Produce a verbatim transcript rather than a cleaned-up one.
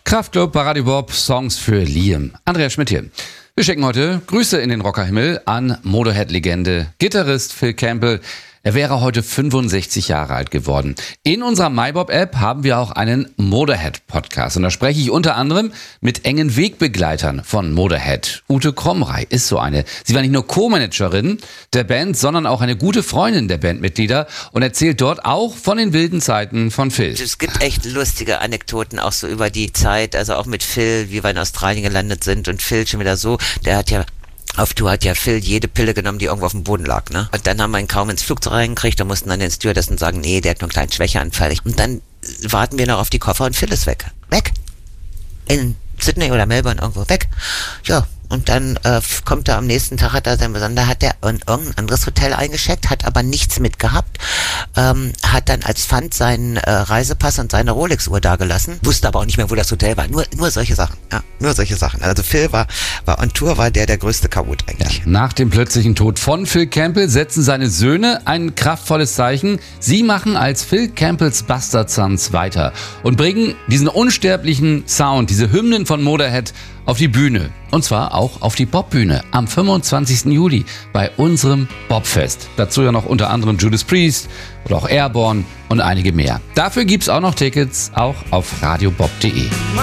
Kraftklub bei Radio Bob, Songs für Liam. Andreas Schmidt hier. Wir schicken heute Grüße in den Rockerhimmel an Motorhead-Legende, Gitarrist Phil Campbell. Er wäre heute fünfundsechzig Jahre alt geworden. In unserer MyBob-App haben wir auch einen Motorhead-Podcast. Und da spreche ich unter anderem mit engen Wegbegleitern von Motorhead. Ute Kromrey ist so eine. Sie war nicht nur Co-Managerin der Band, sondern auch eine gute Freundin der Bandmitglieder und erzählt dort auch von den wilden Zeiten von Phil. Es gibt echt lustige Anekdoten auch so über die Zeit, also auch mit Phil, wie wir in Australien gelandet sind und Phil schon wieder so, der hat ja Auf Tour hat ja Phil jede Pille genommen, die irgendwo auf dem Boden lag, ne? Und dann haben wir ihn kaum ins Flugzeug reingekriegt, da mussten dann den Stewardessen sagen, nee, der hat nur einen kleinen Schwächeanfall. Und dann warten wir noch auf die Koffer und Phil ist weg. Weg! In Sydney oder Melbourne irgendwo weg. Ja, und dann äh, kommt er am nächsten Tag, hat er sein Besonder, hat er in irgendein anderes Hotel eingecheckt, hat aber nichts mitgehabt, ähm, hat dann als Pfand seinen äh, Reisepass und seine Rolex-Uhr dagelassen, wusste aber auch nicht mehr, wo das Hotel war. Nur, nur solche Sachen, ja, nur solche Sachen. Also Phil war, war on Tour, war der der größte Chaot eigentlich. Ja, nach dem plötzlichen Tod von Phil Campbell setzen seine Söhne ein kraftvolles Zeichen. Sie machen als Phil Campbells Bastard Sons weiter und bringen diesen unsterblichen Sound, diese Hymnen von Motorhead auf die Bühne. Und zwar auch auf die Bobbühne am fünfundzwanzigsten Juli bei unserem Bobfest. Dazu ja noch unter anderem Judas Priest oder auch Airborne und einige mehr. Dafür gibt's auch noch Tickets, auch auf radiobob punkt de.